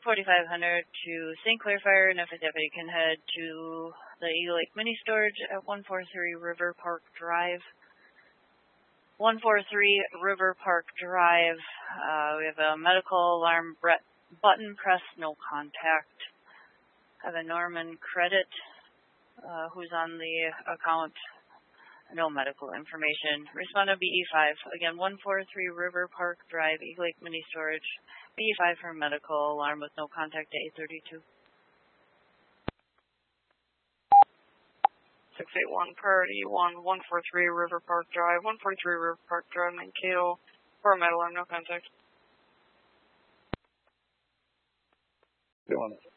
4500 to St. Clair Fire, and if a deputy can head to the Eagle Lake Mini Storage at 143 River Park Drive. 143 River Park Drive. We have a medical alarm button press, no contact. Have a Norman Credit who's on the account. No medical information. Respond to BE5. Again, 143 River Park Drive, Eagle Lake Mini Storage. BE5 for medical alarm with no contact at 832. 681 Priority 143 River Park Drive, 143 River Park Drive, Mankato, for a med alarm, no contact. Doing it.